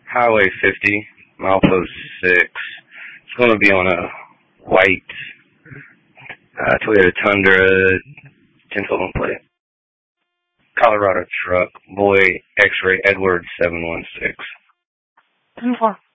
Highway 50, milepost 6. It's going to be on a white Toyota Tundra, 1012 plate. Colorado truck, boy X-ray Edward 716. 10-4.